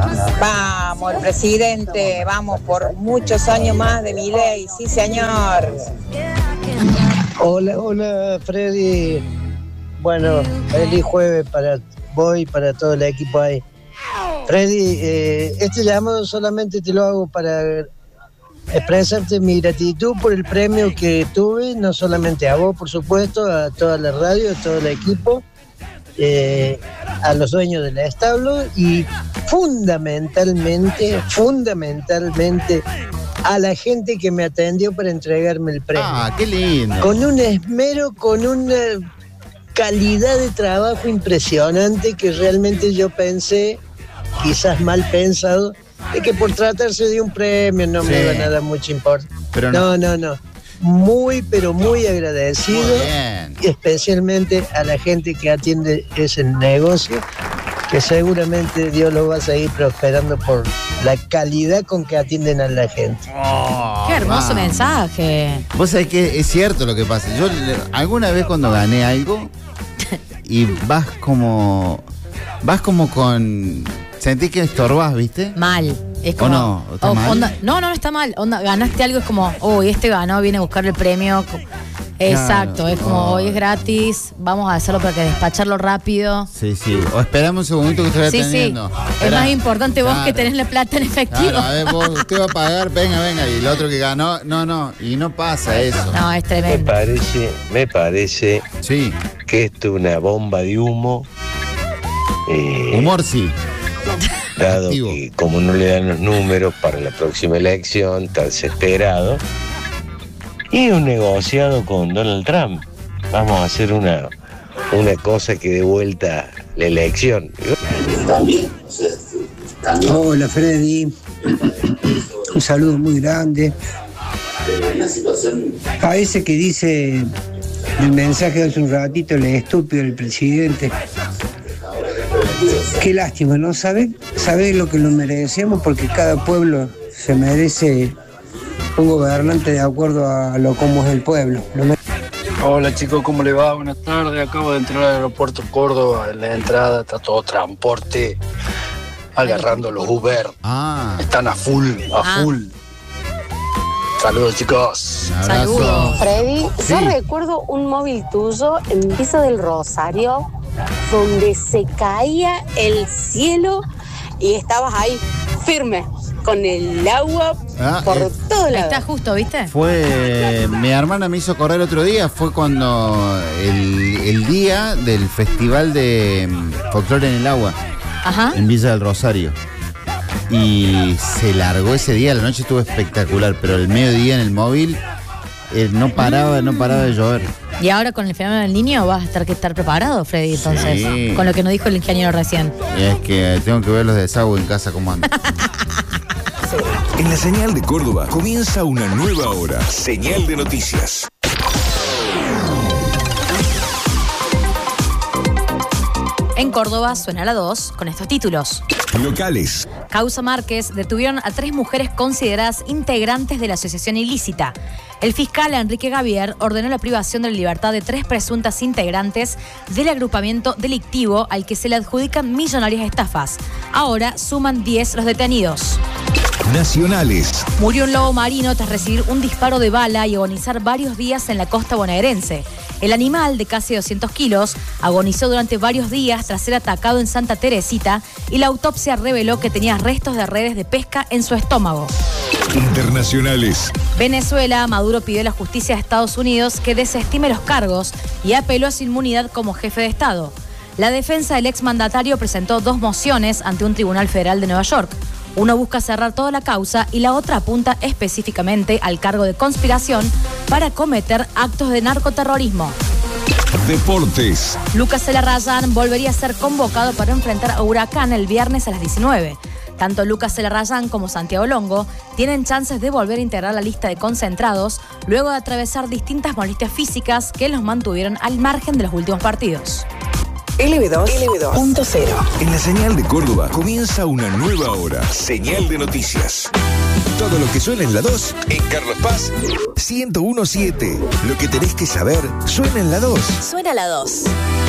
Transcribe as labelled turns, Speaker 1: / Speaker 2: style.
Speaker 1: Vamos, el presidente, vamos por muchos años más de Milei, sí señor.
Speaker 2: Hola Freddy. Bueno, feliz jueves para vos y para todo el equipo ahí. Freddy, este llamado solamente te lo hago para expresarte mi gratitud por el premio que tuve, no solamente a vos, por supuesto, a toda la radio, a todo el equipo, a los dueños del establo y fundamentalmente a la gente que me atendió para entregarme el premio.
Speaker 3: Ah, qué lindo.
Speaker 2: Con un esmero, con una calidad de trabajo impresionante que realmente yo pensé, quizás mal pensado, de que por tratarse de un premio no me iban a dar mucha importancia. No. Muy, pero muy agradecido,
Speaker 3: muy
Speaker 2: especialmente a la gente que atiende ese negocio, que seguramente Dios lo va a seguir prosperando por la calidad con que atienden a la gente.
Speaker 4: Qué hermoso mensaje.
Speaker 3: Vos sabés que es cierto lo que pasa. Yo alguna vez cuando gané algo y vas como con... Sentí que estorbás, ¿viste?
Speaker 4: Mal. Es como,
Speaker 3: ¿O no? ¿Está mal?
Speaker 4: No está mal. Ganaste algo, es como, este ganó, viene a buscar el premio. Exacto, es como, hoy es gratis, vamos a hacerlo para que despacharlo rápido.
Speaker 3: Sí. O esperamos un segundito que estoy atendiendo.
Speaker 4: Sí. Es más importante vos que tenés la plata en efectivo.
Speaker 3: Claro, a ver, usted va a pagar, venga. Y el otro que ganó, no. Y no pasa eso.
Speaker 4: No, es tremendo.
Speaker 5: Me parece que esto es una bomba de humo.
Speaker 3: Humor sí.
Speaker 5: Dado que como no le dan los números para la próxima elección, está desesperado. Y un negociado con Donald Trump. Vamos a hacer una cosa que dé vuelta la elección.
Speaker 6: Hola Freddy. Un saludo muy grande. A ese que dice el mensaje de hace un ratito, el estúpido del presidente. Qué lástima, ¿no? ¿Sabe lo que lo merecemos? Porque cada pueblo se merece un gobernante de acuerdo a lo como es el pueblo.
Speaker 7: Hola chicos, ¿cómo le va? Buenas tardes, acabo de entrar al aeropuerto Córdoba, en la entrada está todo transporte, agarrando los Uber. Están a full. Saludos chicos.
Speaker 4: Saludos.
Speaker 8: Freddy, yo recuerdo un móvil tuyo en Piso del Rosario, donde se caía el cielo y estabas ahí firme con el agua por todo lado.
Speaker 4: Está justo, ¿viste?
Speaker 3: Mi hermana me hizo correr otro día, fue cuando el día del festival de folclore en el agua.
Speaker 4: Ajá.
Speaker 3: En Villa del Rosario. Y se largó ese día, la noche estuvo espectacular, pero el mediodía en el móvil no paraba de llover.
Speaker 4: Y ahora con el fenómeno del niño vas a estar preparado, Freddy, entonces,
Speaker 3: Sí.
Speaker 4: con lo que nos dijo el ingeniero recién.
Speaker 3: Y es que tengo que ver los desagües en casa como andan.
Speaker 9: En la señal de Córdoba comienza una nueva hora. Señal de noticias.
Speaker 4: En Córdoba suena la 2 con estos títulos.
Speaker 9: Locales.
Speaker 4: Causa Márquez detuvieron a 3 mujeres consideradas integrantes de la asociación ilícita. El fiscal Enrique Gavier ordenó la privación de la libertad de 3 presuntas integrantes del agrupamiento delictivo al que se le adjudican millonarias estafas. Ahora suman 10 los detenidos.
Speaker 9: Nacionales.
Speaker 4: Murió un lobo marino tras recibir un disparo de bala y agonizar varios días en la costa bonaerense. El animal, de casi 200 kilos, agonizó durante varios días tras ser atacado en Santa Teresita y la autopsia reveló que tenía restos de redes de pesca en su estómago.
Speaker 9: Internacionales.
Speaker 4: Venezuela, Maduro pidió a la justicia de Estados Unidos que desestime los cargos y apeló a su inmunidad como jefe de Estado. La defensa del exmandatario presentó 2 mociones ante un tribunal federal de Nueva York. Uno busca cerrar toda la causa y la otra apunta específicamente al cargo de conspiración para cometer actos de narcoterrorismo.
Speaker 9: Deportes.
Speaker 4: Lucas Celarrayán volvería a ser convocado para enfrentar a Huracán el viernes a las 19. Tanto Lucas Celarrayán como Santiago Longo tienen chances de volver a integrar la lista de concentrados luego de atravesar distintas molestias físicas que los mantuvieron al margen de los últimos partidos.
Speaker 9: LB2.0. En la señal de Córdoba comienza una nueva hora. Señal de noticias. Todo lo que suena en la 2, en Carlos Paz, 101.7. Lo que tenés que saber suena en la 2.
Speaker 4: Suena la 2.